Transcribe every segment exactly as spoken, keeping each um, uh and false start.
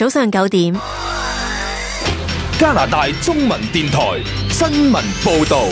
早上九點， 加拿大中文電台新聞報道。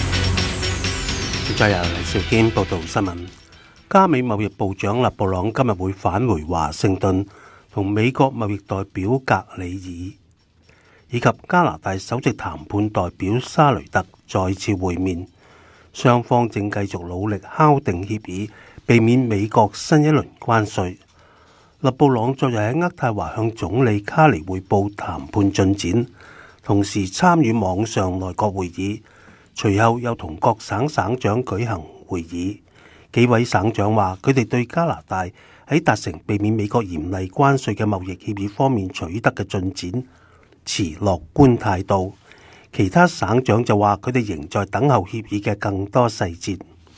再由黎兆堅報道新聞。加美貿易部長勒布朗今日會返回華盛頓，同美國貿易代表格里爾以及加拿大首席談判代表沙雷特再次會面。雙方正繼續努力敲定協議，避免美國新一輪關稅。勒布朗昨日喺渥太華向總理卡尼匯報談判進展，同時參與網上內閣會議，隨後又同各省省長舉行會議。幾位省長話佢哋對加拿大喺達成避免美國嚴厲關稅嘅貿易協議方面取得嘅進展持樂觀態度。其他省長就話佢哋仍在等候協議嘅更多細節。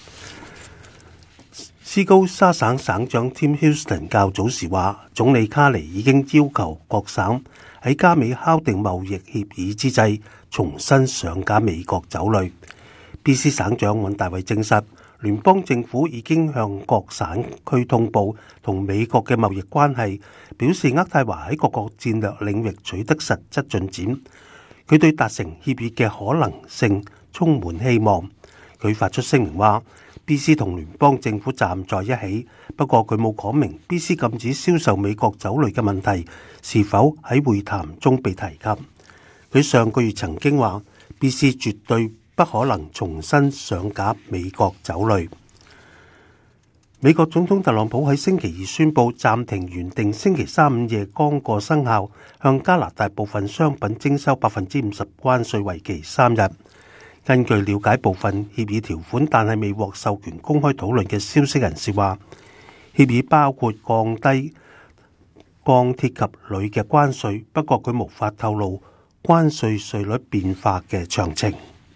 斯高沙省省長 Tim Houston 較早時話，總理卡尼已經要求各省喺加美敲定貿易協議之際重新上架美國酒類。B C 省長尹大衛證實，聯邦政府已經向各省區通報同美國嘅貿易關係，表示渥太華喺各個戰略領域取得實質進展。佢對達成協議嘅可能性充滿希望。佢發出聲明話 B C 同聯邦政府站在一起，不過佢冇講明 B C 禁止銷售美國酒類嘅問題是否喺會談中被提及。佢上個月曾經話 B C 絕對不可能重新上架美國酒類。美國總統特朗普喺星期二宣布暫停原定星期三午夜剛過生效，向加拿大部分商品徵收百分之五十關稅，為期三日。根據了解部分協議條款，但係未獲授權公開討論嘅消息人士話，協議包括降低鋼鐵及鋁嘅關稅，不過佢無法透露關稅稅率變化嘅詳情。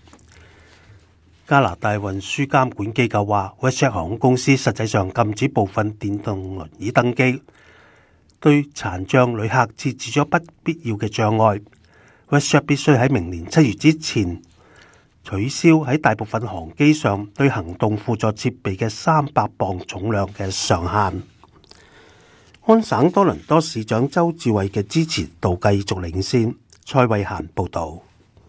加拿大運輸監管機構話 WestJet 航空公司實際上禁止部分電動輪椅登機，對殘障旅客設置咗不必要嘅障礙。WestJet 必須喺明年七月之前取消喺大部分航機上對行動輔助設備嘅三百磅重量嘅上限。安省多倫多市長鄒至蕙嘅支持度繼續領先。蔡慧嫻報導。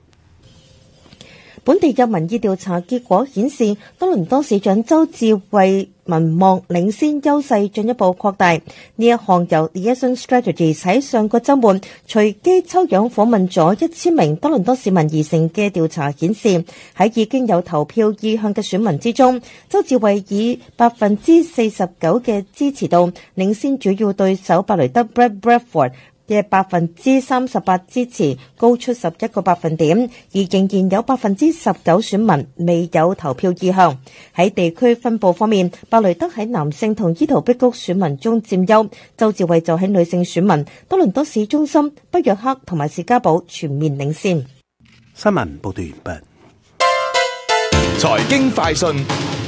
本地嘅民意調查結果顯示，多倫多市長鄒至蕙民望領先優勢進一步擴大。呢一項由 Liaison Strategies 喺上個週末隨機抽樣訪問咗一千名多倫多市民而成嘅調查顯示，喺已經有投票意向嘅選民之中，鄒至蕙以百分之四十九嘅支持度領先主要對手伯雷德 Brad Bradford嘅百分之三十八支持，高出十一個百分點，而仍然有百分之十九選民未有投票意向。喺地區分佈方面，伯雷德喺男性同伊圖碧谷選民中佔優，鄒至蕙就喺女性選民、多倫多市中心、北約克同埋士嘉堡全面領先。 新聞報道完畢。 財經快訊。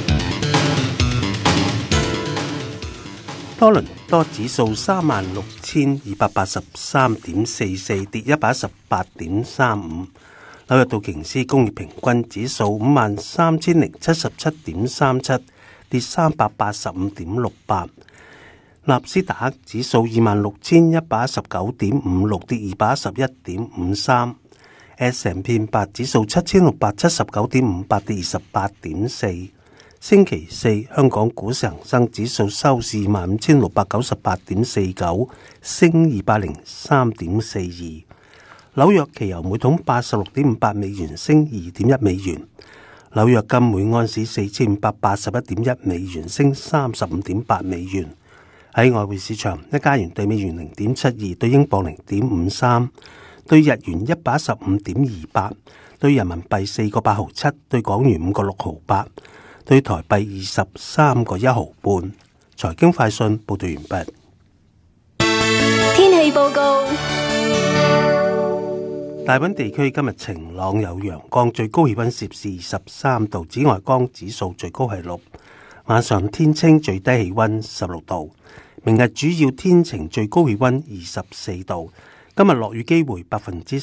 多倫多指數三萬六千二百八十三點四四，跌一百一十八點三五。紐約道瓊斯工業平均指數五萬三千零七十七點三七，跌三百八十五點六八。納斯達克指數二萬六千一百一十九點五六，跌二百一十一點五三。S and P 五百指數七千六百七十九點五八，跌二十八點四。星期四，香港股市恒生指數收市二萬五千六百九十八點四九，升二百零三點四二。紐約期油每桶八十六點五八美元，升二點一美元。紐約金每盎司四千五百八十一點一美元，升三十五點八美元。喺外匯市場，一加元對美元零點七二，對英鎊零點五三，對日元一百一十五點二八，對人民幣四個八毫七，對港元五個六毫八。對台幣二十三個一毫半。財經快訊報道完畢。 天氣報告。 大溫地區今日晴朗有陽光，最高氣溫攝氏二十三度，紫外光指數最高係六。晚上天清，最低氣溫十六度。明日主要天晴，最高氣溫二十四度。今日落雨機會百分之